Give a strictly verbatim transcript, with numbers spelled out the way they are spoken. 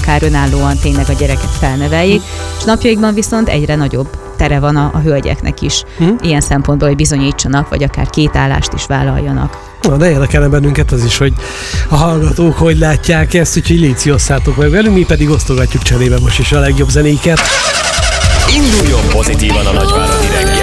akár önállóan tényleg a gyereket felneveljék, és napjaikban viszont egyre nagyobb tere van a, a hölgyeknek is. Hmm. Ilyen szempontból, hogy bizonyítsanak, vagy akár két állást is vállaljanak. Na, de érdekelne bennünket az is, hogy a hallgatók hogy látják ezt, úgyhogy léci osszátok meg velünk, mi pedig osztogatjuk cserébe most is a legjobb zenéket. Induljon pozitívan a Nagyváradi